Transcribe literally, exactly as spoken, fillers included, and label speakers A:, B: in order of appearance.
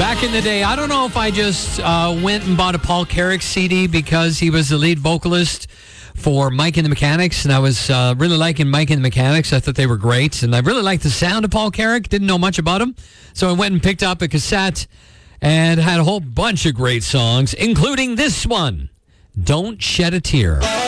A: Back in the day, I don't know if I just uh, went and bought a Paul Carrick C D because he was the lead vocalist for Mike and the Mechanics, and I was uh, really liking Mike and the Mechanics. I thought they were great, and I really liked the sound of Paul Carrick. Didn't know much about him, so I went and picked up a cassette and had a whole bunch of great songs, including this one, Don't Shed a Tear.